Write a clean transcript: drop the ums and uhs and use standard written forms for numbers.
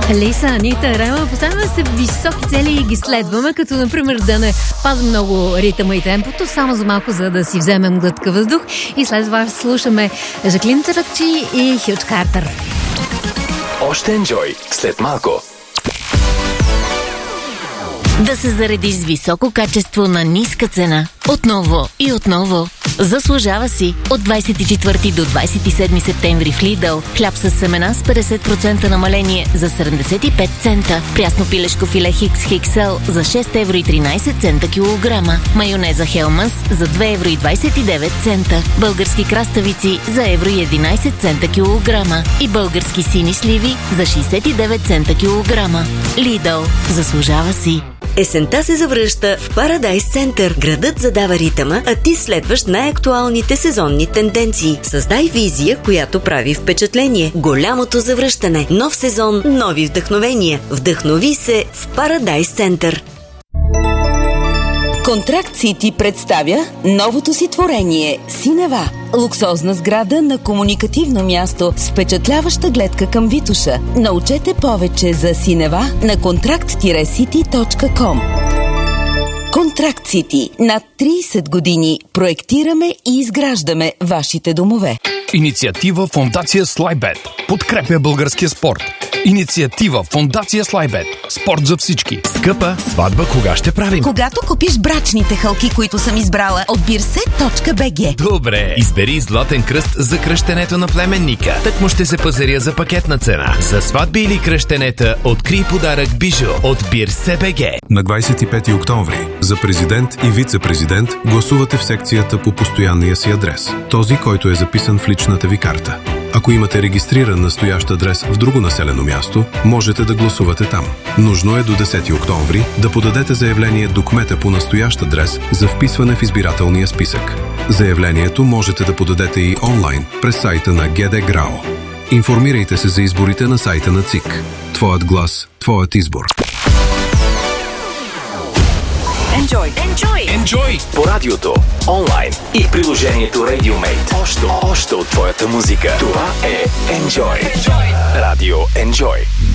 Лиса, Анита, Рема, поставяме се високи цели и ги следваме, като например да не пазим много ритъма и темпото, само за малко, за да си вземем глътка въздух. И след това слушаме Жаклин Таракчи и Хюдж Картер. Още енджой след малко. Да се заредиш с високо качество на ниска цена. Отново и отново. Заслужава си. От 24 до 27 септември в Lidl. Хляб с семена с 50% намаление за 75 цента. Прясно пилешко филе Хикс XL за 6,13 евро килограма. Майонеза Хелманс за 2,29 цента. Български краставици за 1,11 евро килограма. И български сини сливи за 69 цента килограма. Lidl. Заслужава си. Есента се завръща в Парадайс Център. Градът задава ритъма, а ти следваш най-актуалните сезонни тенденции. Създай визия, която прави впечатление. Голямото завръщане. Нов сезон, нови вдъхновения. Вдъхнови се в Парадайс Център. Контракт Сити представя новото си творение Синева. Луксозна сграда на комуникативно място с впечатляваща гледка към Витоша. Научете повече за Синева на contract-city.com. Контракт Сити. Над 30 години проектираме и изграждаме вашите домове. Инициатива Фондация Слайбет. Подкрепя българския спорт. Инициатива Фондация Слайбет. Спорт за всички. Скъпа, сватба кога ще правим? Когато купиш брачните хълки, които съм избрала от birset.bg. Добре, избери златен кръст за кръщенето на племенника. Так му ще се пазаря за пакетна цена. За сватби или кръщенета открий подарък бижу от birset.bg. На 25 октомври за президент и вице-президент гласувате в секцията по постоянния си адрес. Този, който е записан в личната ви карта. Ако имате регистриран настоящ адрес в друго населено място, можете да гласувате там. Нужно е до 10 октомври да подадете заявление до кмета по настоящ адрес за вписване в избирателния списък. Заявлението можете да подадете и онлайн през сайта на ГД ГРАО. Информирайте се за изборите на сайта на ЦИК. Твоят глас, твоят избор. Enjoy по радиото, онлайн и в приложението RadioMate. Още от твоята музика. Това е Enjoy. Радио Enjoy.